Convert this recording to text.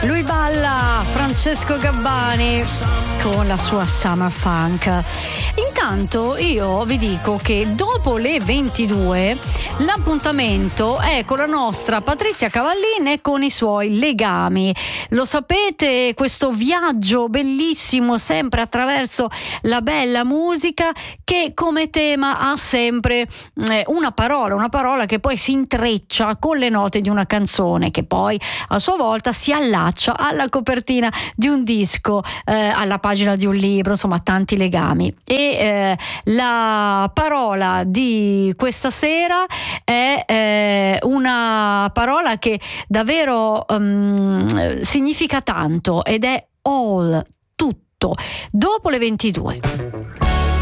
Lui balla, Francesco Gabbani, con la sua Summer Funk. Intanto io vi dico che dopo le 22 l'appuntamento è con la nostra Patrizia Cavallin e con i suoi legami. Lo sapete, questo viaggio bellissimo sempre attraverso la bella musica che come tema ha sempre una parola che poi si intreccia con le note di una canzone che poi a sua volta si allaccia alla copertina di un disco, alla pagina di un libro, insomma tanti legami. E la parola di questa sera è una parola che davvero significa tanto ed è all, tutto, dopo le 22.